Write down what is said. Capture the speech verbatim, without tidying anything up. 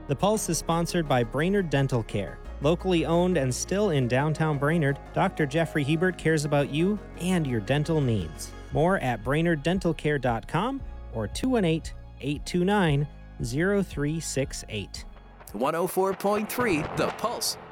The Pulse is sponsored by Brainerd Dental Care. Locally owned and still in downtown Brainerd, Doctor Jeffrey Hebert cares about you and your dental needs. More at brainerd dental care dot com or two one eight, eight two nine, zero three six eight. one oh four point three The Pulse.